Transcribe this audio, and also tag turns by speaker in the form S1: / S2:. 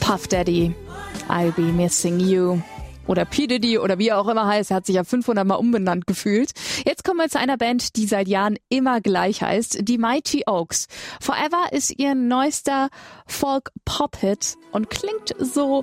S1: Puff Daddy, I'll Be Missing You. Oder P. Diddy oder wie er auch immer heißt, er hat sich ja 500 Mal umbenannt gefühlt. Jetzt kommen wir zu einer Band, die seit Jahren immer gleich heißt, die Mighty Oaks. Forever ist ihr neuester Folk-Pop-Hit und klingt so